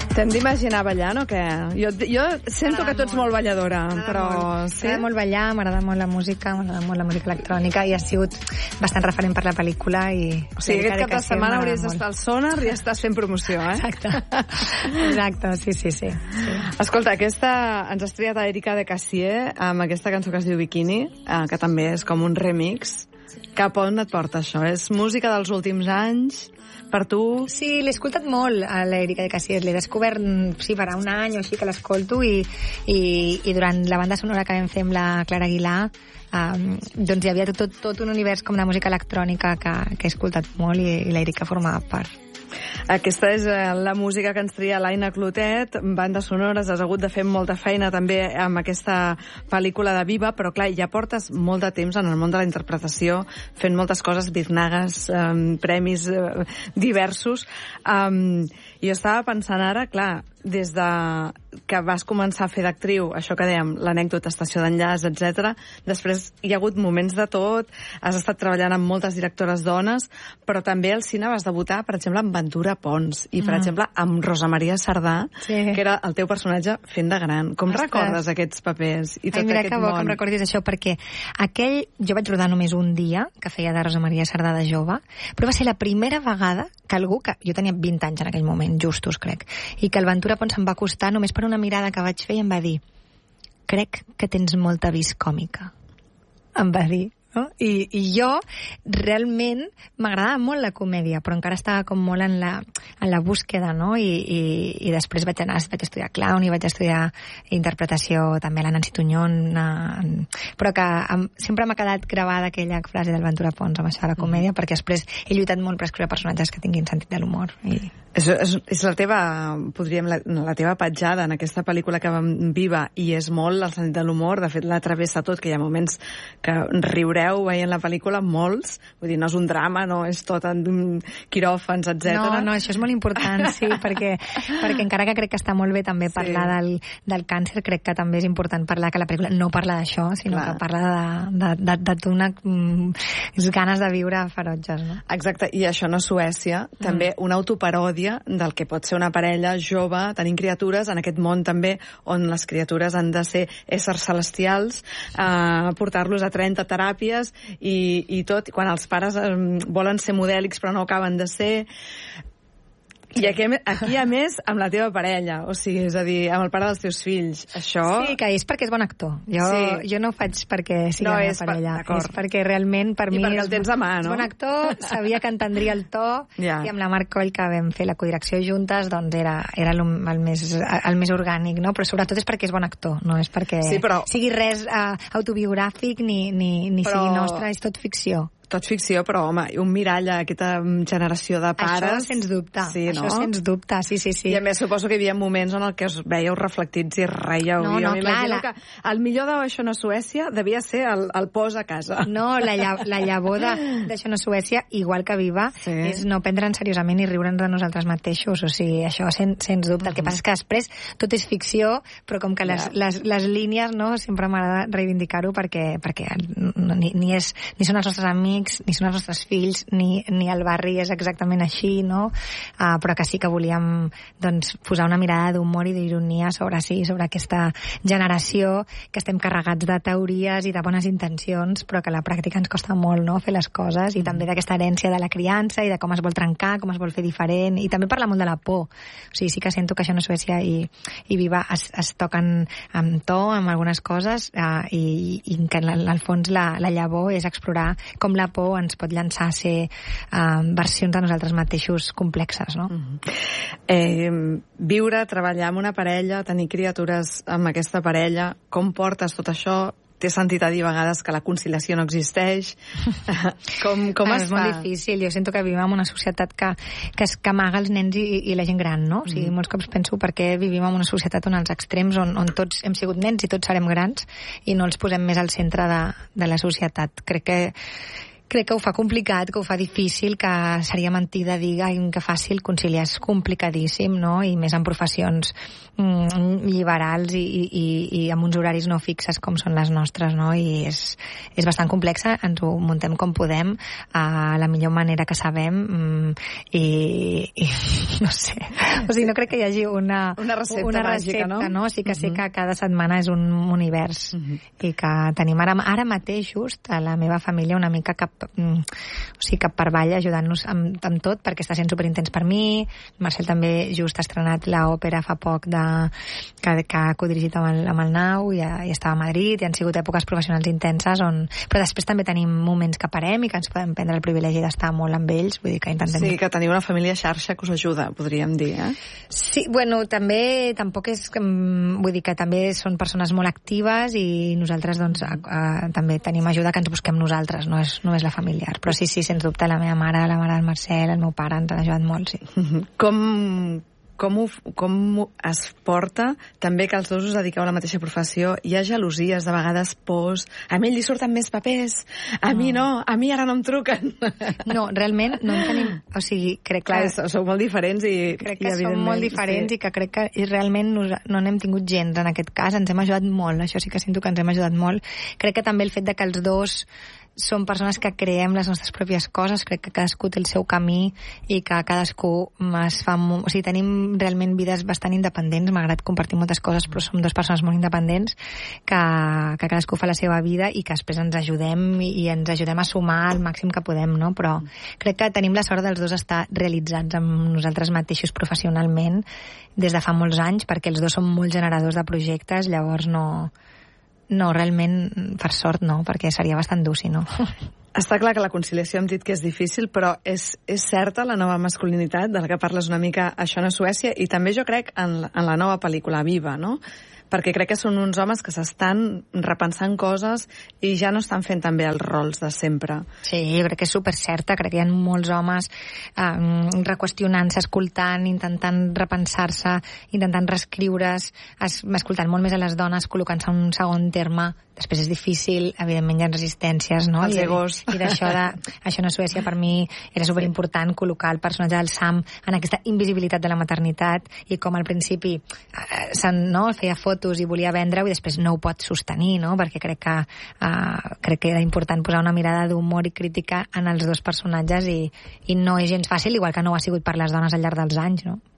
T'hem d'imaginar ballant o què? Jo sento que tu ets molt balladora, però... M'agrada molt ballar, m'agrada molt la música, m'agrada molt la música electrònica i ha sigut bastant referent per la pel·lícula i... O sigui, aquest cap de setmana hauries d'estar al Sonar i estàs fent promoció, eh? Exacte, sí. Escolta, ens has triat a Erika de Cassier amb aquesta cançó que es diu Bikini, que també és com un remix. Cap on et porta això? És música dels últims anys? Per tu? Sí, l'he escoltat molt, a l'Erika de Cassier. L'he descobert, sí, farà un any o així que l'escolto i durant la banda sonora que vam fer amb la Clara Aguilar doncs hi havia tot un univers com de música electrònica que he escoltat molt i l'Erika formava part. Aquesta és la música que ens tria l'Aina Clotet, bandes sonores, has hagut de fer molta feina també amb aquesta pel·lícula de Viva, però clar, ja portes molt de temps en el món de la interpretació, fent moltes coses, birnagues, premis diversos. Jo estava pensant ara, clar, des de que vas començar a fer d'actriu, això que dèiem, l'anècdota, estació d'enllaç, etc. Després hi ha hagut moments de tot, has estat treballant amb moltes directores dones, però també al cine vas debutar, per exemple, amb Ventura Pons i, per exemple, amb Rosa Maria Sardà, que era el teu personatge fent de gran. Com recordes aquests papers i tot aquest món? Mira que bo que em recordis això, perquè jo vaig rodar només un dia, que feia de Rosa Maria Sardà de jove, però va ser la primera vegada que algú, que jo tenia 20 anys en aquell moment, justos, crec, i que el Ventura Pons em va acostar només per una mirada que vaig fer i em va dir: crec que tens molta vis còmica. Em va dir, no? I jo realment m'agradava molt la comèdia, però encara estava com molt en la búsqueda, no? I després vaig estudiar clown i vaig estudiar interpretació també a la Nancy Tuñón, però que sempre m'ha quedat gravada aquella frase del Ventura Pons amb això de la comèdia, perquè després he lluitat molt per escriure personatges que tinguin sentit de l'humor. És la teva, la teva petjada en aquesta pel·lícula que vam Viva, i és molt el sentit de l'humor. De fet, la travessa tot, que hi ha moments que riureu veient la pel·lícula, molts. Vull dir, no és un drama, no és tot en quiròfans, etc. No, això és molt important, sí, perquè encara que crec que està molt bé també parlar del càncer, crec que també és important parlar que la pel·lícula no parla d'això, sinó que parla de unes ganes de viure ferotges, no? Exacte, i això no és Suècia, també una autoparòdia del que pot ser una parella jove tenint criatures en aquest món també on les criatures han de ser éssers celestials, portar-los a 30 teràpies i tot, quan els pares volen ser modèlics però no acaben de ser. I aquí, a més, amb la teva parella, o sigui, és a dir, amb el pare dels teus fills. Això... Sí, que és perquè és bon actor. Jo no ho faig perquè sigui la meva parella. És perquè realment, per mi... I perquè el tens a mà, no? És bon actor, sabia que entendria el to, i amb la Marc Coll, que vam fer la codirecció juntes, doncs era el més orgànic, no? Però sobretot és perquè és bon actor, no és perquè sigui res autobiogràfic ni sigui nostre, és tot ficció. Tot ficció, però, home, un mirall a aquesta generació de pares... Això, sens dubte. Sí, no? Això, sens dubte, sí. I a més, suposo que hi havia moments en què us veieu reflectits i reieu. No, m'imagino que el millor d'Això no Suècia devia ser el pos a casa. No, la llavor d'Això no Suècia, igual que Viva, és no prendre'n seriosament i riure'ns de nosaltres mateixos. O sigui, això, sens dubte. El que passa és que després tot és ficció, però com que les línies, no, sempre m'agrada reivindicar-ho perquè ni són els nostres amics, ni són els nostres fills, ni el barri és exactament així, no? Però que sí que volíem posar una mirada d'humor i d'ironia sobre aquesta generació que estem carregats de teories i de bones intencions, però que a la pràctica ens costa molt, no?, fer les coses, i també d'aquesta herència de la criança i de com es vol trencar, com es vol fer diferent, i també parla molt de la por. O sigui, sí que sento que Això no Suècia i Viva es toquen amb to, amb algunes coses, i que al fons la llavor és explorar com la por ens pot llançar a ser versions de nosaltres mateixos complexes, no? Viure, treballar amb una parella, tenir criatures amb aquesta parella, com portes tot això? T'he sentit a dir a vegades que la conciliació no existeix. Com es fa? És molt difícil. Jo sento que vivim en una societat que amaga els nens i la gent gran, no? O sigui, molts cops penso per què vivim en una societat on els extrems, on tots hem sigut nens i tots serem grans, i no els posem més al centre de la societat. Crec crec que ho fa complicat, que ho fa difícil, que seria mentida dir que fàcil, conciliar és complicadíssim, no? I més en professions liberals i amb uns horaris no fixes com són les nostres, no? I és bastant complexa, ens ho muntem com podem, a la millor manera que sabem, i no sé, o sigui, no crec que hi hagi una recepta màgica, no? Sí que sé que cada setmana és un univers, i que tenim ara mateix just a la meva família una mica cap per avall ajudant-nos amb tot, perquè està sent superintens per mi. Marcel també just ha estrenat l'òpera fa poc que ha codirigit amb el Nau, i estava a Madrid, i han sigut èpoques professionals intenses, però després també tenim moments que parem i que ens podem prendre el privilegi d'estar molt amb ells, vull dir que intentem... Sí, que teniu una família xarxa que us ajuda, podríem dir, Sí, bueno, també tampoc és... Vull dir que també són persones molt actives i nosaltres doncs també tenim ajuda que ens busquem nosaltres, no és només la familiar, però sí, sens dubte, la meva mare, la mare del Marcel, el meu pare ens han ajudat molt, sí. Com es porta també que els dos us dediqueu a la mateixa professió? Hi ha gelosies, de vegades pors, a mi li surten més papers, a mi no, a mi ara no em truquen. No, realment no en tenim, o sigui, crec que... Clar, sou molt diferents i... Crec que som molt diferents, sí. I que crec que realment no n'hem tingut gens en aquest cas, ens hem ajudat molt, això sí que sento que ens hem ajudat molt. Crec que també el fet de que els dos som persones que creem les nostres pròpies coses, crec que cadascú té el seu camí i que cadascú es fa... O sigui, tenim realment vides bastant independents, malgrat compartir moltes coses, però som dues persones molt independents, que cadascú fa la seva vida i que després ens ajudem i ens ajudem a sumar el màxim que podem, no? Però crec que tenim la sort dels dos estar realitzats amb nosaltres mateixos professionalment des de fa molts anys, perquè els dos som molt generadors de projectes, llavors no, realment, per sort no, perquè seria bastant dur, si no. Està clar que la conciliació hem dit que és difícil, però és certa la nova masculinitat de la que parles una mica, això no Suècia, i també jo crec en la nova pel·lícula Viva, no? Perquè crec que són uns homes que s'estan repensant coses i ja no estan fent també els rols de sempre. Sí, jo crec que és supercerta, crec que hi ha molts homes reqüestionant-se, escoltant, intentant repensar-se, intentant reescriure's, escoltant molt més a les dones, col·locant-se en un segon terme. Després és difícil, evidentment hi ha resistències, no? Els egos. I això no Suècia per mi era superimportant, col·locar el personatge del Sam en aquesta invisibilitat de la maternitat, i com al principi feia fotos i volia vendre-ho i després no ho pot sostenir, no? Perquè crec que era important posar una mirada d'humor i crítica en els dos personatges, i no és gens fàcil, igual que no ho ha sigut per les dones al llarg dels anys, no?